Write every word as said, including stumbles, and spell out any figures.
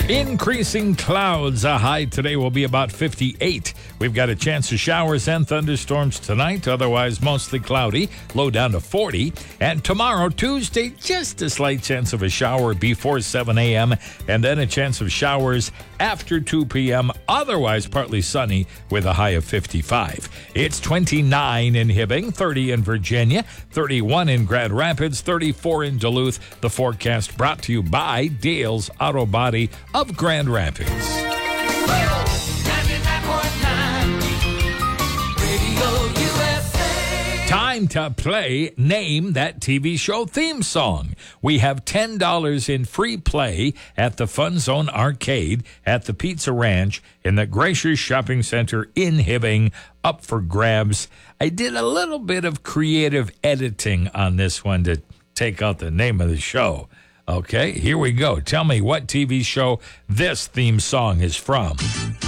Increasing clouds. A high today will be about fifty-eight. We've got a chance of showers and thunderstorms tonight, otherwise mostly cloudy, low down to forty. And tomorrow, Tuesday, just a slight chance of a shower before seven a.m. and then a chance of showers after two p.m., otherwise partly sunny with a high of fifty-five. It's twenty-nine in Hibbing, thirty in Virginia, thirty-one in Grand Rapids, thirty-four in Duluth. The forecast brought to you by Dale's Auto Body of Grand Rapids. Time to play Name That T V Show theme song. We have ten dollars in free play at the Fun Zone Arcade at the Pizza Ranch in the Gracious Shopping Center in Hibbing, up for grabs. I did a little bit of creative editing on this one to take out the name of the show. Okay, here we go. Tell me what T V show this theme song is from.